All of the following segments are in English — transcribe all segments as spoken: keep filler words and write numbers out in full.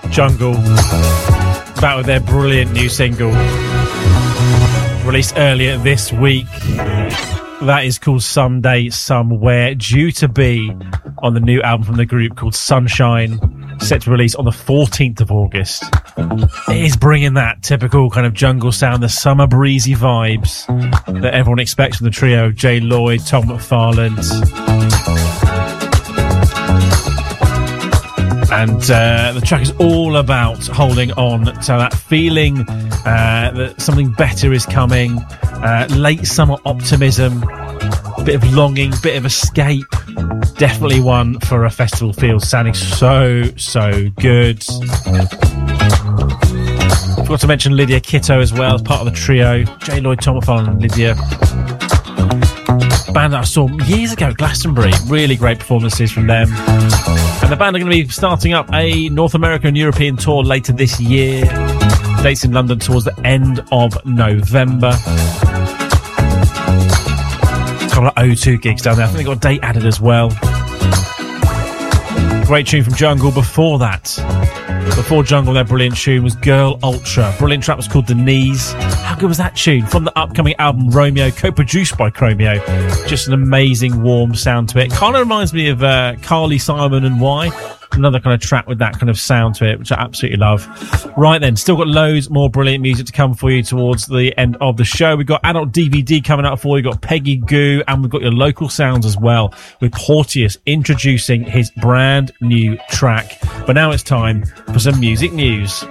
Jungle, back with their brilliant new single, released earlier this week. That is called Someday Somewhere, due to be on the new album from the group called Sunshine, set to release on the fourteenth of August. It is bringing that typical kind of jungle sound, the summer breezy vibes that everyone expects from the trio of Jay Lloyd, Tom McFarland. And uh, the track is all about holding on to that feeling uh, that something better is coming, uh, late summer optimism, a bit of longing, bit of escape. Definitely one for a festival feel, sounding so, so good. Forgot to mention Lydia Kitto as well, as part of the trio. Jay Lloyd, Tom McFarland and Lydia. Band that I saw years ago at Glastonbury. Really great performances from them. And the band are going to be starting up a North American and European tour later this year. Dates in London towards the end of November. A couple of O two gigs down there. I think they got a date added as well. Great tune from Jungle. Before that, before Jungle, their brilliant tune was Girl Ultra. Brilliant track was called The Knees. How good was that tune? From the upcoming album Romeo, co-produced by Chromeo. Just an amazing warm sound to it. Kind of reminds me of uh, Carly Simon and Why. Another kind of track with that kind of sound to it, which I absolutely love. Right then, still got loads more brilliant music to come for you towards the end of the show. We've got Adult D V D coming up for you. We've got Peggy Goo, and we've got your local sounds as well, with Porteous introducing his brand new track. But now it's time for some music news.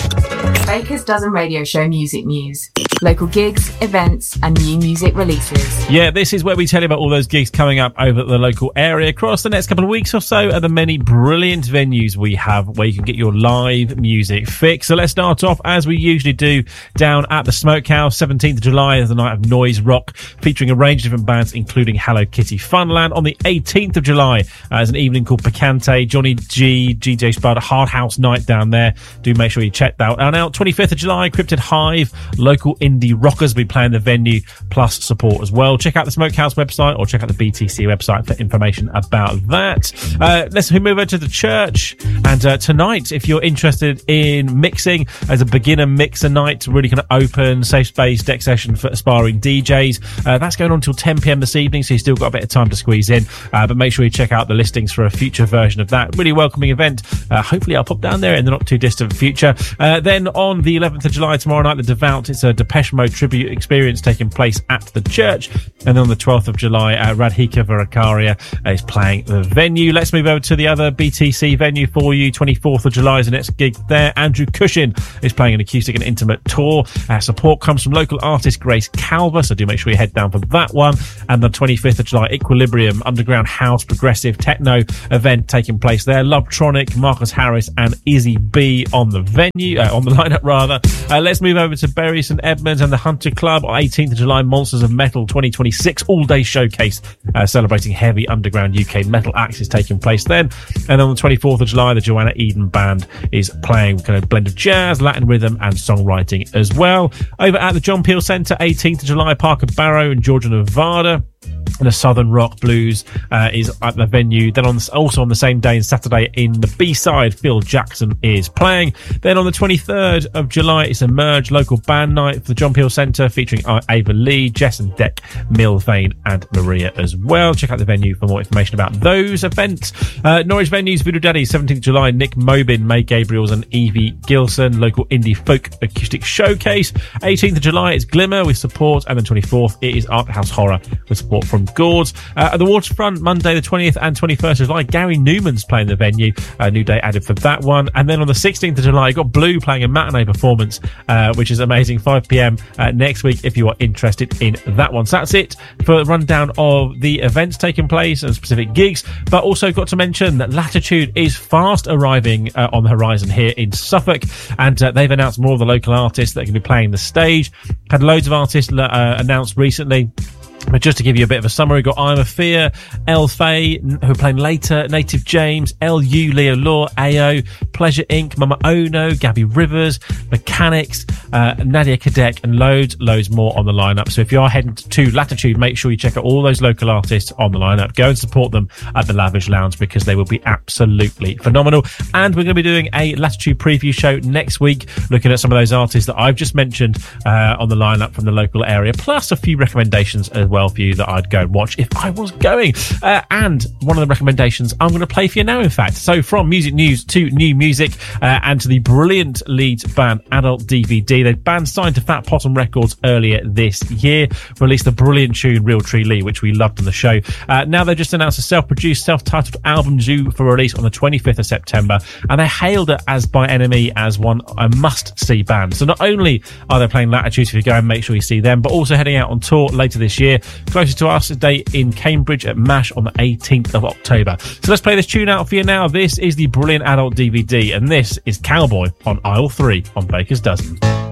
Baker's Dozen Radio Show music news. Local gigs, events, and new music releases. Yeah, this is where we tell you about all those gigs coming up over the local area across the next couple of weeks or so, and the many brilliant venues we have where you can get your live music fix. So let's start off, as we usually do, down at the Smokehouse. seventeenth of July is the night of noise rock, featuring a range of different bands, including Hello Kitty Funland. On the eighteenth of July uh, is an evening called Picante, Johnny G, G J Spud, Hard House night down there. Do make sure you check that out. Now, twenty-fifth of July, Cryptid Hive, local indie rockers will be playing the venue, plus support as well. Check out the Smokehouse website, or check out the B T C website for information about that. Uh, let's move over to the church. And uh, tonight, if you're interested in mixing as a beginner mixer night, really kind of open, safe space deck session for aspiring D Js, uh, that's going on until ten p.m. this evening, so you've still got a bit of time to squeeze in. Uh, but make sure you check out the listings for a future version of that. Really welcoming event. Uh, hopefully I'll pop down there in the not too distant future. Uh, then on the eleventh of July, tomorrow night, the Devout, it's a Depeche Mode tribute experience taking place at the church. And then on the twelfth of July, uh, Radhika Varakaria is playing the venue. Let's move over to the other B T C venue for you. twenty-fourth of July is the next gig there. Andrew Cushin is playing an acoustic and intimate tour. Uh, support comes from local artist Grace Calver, so do make sure you head down for that one. And the twenty-fifth of July, Equilibrium, underground house, progressive techno event taking place there. Lovetronic, Marcus Harris and Izzy B on the venue, uh, on the lineup rather. Uh, let's move over to Bury St Edmunds and the Hunter Club. On eighteenth of July, Monsters of Metal twenty twenty-six all-day showcase uh, celebrating heavy underground U K metal acts is taking place then. And on the twenty-fourth of July, the Joanna Eden Band is playing kind of blend of jazz, Latin rhythm and songwriting as well. Over at the John Peel Centre, eighteenth of July, Parker Barrow and Georgia Nevada. And a Southern Rock Blues uh, is at the venue. Then on the, also on the same day and Saturday in the B-side, Phil Jackson is playing. Then on the twenty-third of July, it's a Merge local band night for the John Peel Centre, featuring Ava Lee, Jess and Deck, Milvain and Maria as well. Check out the venue for more information about those events. Uh, Norwich venues, Voodoo Daddy, seventeenth of July, Nick Mobin, May Gabriels and Evie Gilson, local indie folk acoustic showcase. eighteenth of July is Glimmer with support, and then twenty-fourth it is Art House Horror with support from Gourds. Uh, at the Waterfront, Monday the twentieth and twenty-first of July, Gary Newman's playing the venue. A new day added for that one. And then on the sixteenth of July, you've got Blue playing a matinee performance, uh, which is amazing, five p.m. Uh, next week if you are interested in that one. So that's it for the rundown of the events taking place and specific gigs. But also got to mention that Latitude is fast arriving uh, on the horizon here in Suffolk, and uh, they've announced more of the local artists that are going to be playing the stage. Had loads of artists uh, announced recently. But just to give you a bit of a summary, we've got I'm a Fear, El Fay, who are playing later, Native James, L U, Leo Law, A O, Pleasure Incorporated, Mama Ono, Gabby Rivers, Mechanics, uh, Nadia Kadek, and loads, loads more on the lineup. So if you are heading to Latitude, make sure you check out all those local artists on the lineup. Go and support them at the Lavish Lounge because they will be absolutely phenomenal. And we're going to be doing a Latitude preview show next week, looking at some of those artists that I've just mentioned uh, on the lineup from the local area, plus a few recommendations as well for you that I'd go and watch if I was going. Uh, and one of the recommendations I'm going to play for you now, in fact. So from music news to new music, uh, and to the brilliant Leeds band Adult D V D. The band signed to Fat Possum Records earlier this year, released the brilliant tune Real Tree Lee, which we loved on the show. Uh, now they've just announced a self-produced, self-titled album due for release on the twenty-fifth of September, and they hailed it as by N M E as one a must-see band. So not only are they playing Latitude, if you go and make sure you see them, but also heading out on tour later this year. Closest to us, a date in Cambridge at MASH on the eighteenth of October. So let's play this tune out for you now. This is the brilliant Adult D V D, and this is Cowboy on aisle three on Baker's Dozen.